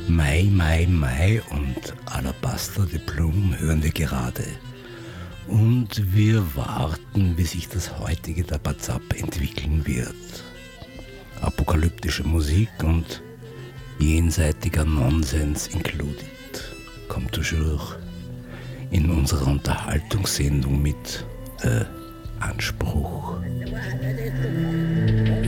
Mai, Mai, Mai und Alabaster de Plum hören wir gerade. Und wir warten, wie sich das heutige Dabazap entwickeln wird. Apokalyptische Musik und jenseitiger Nonsens included kommt toujours in unserer Unterhaltungssendung mit Anspruch.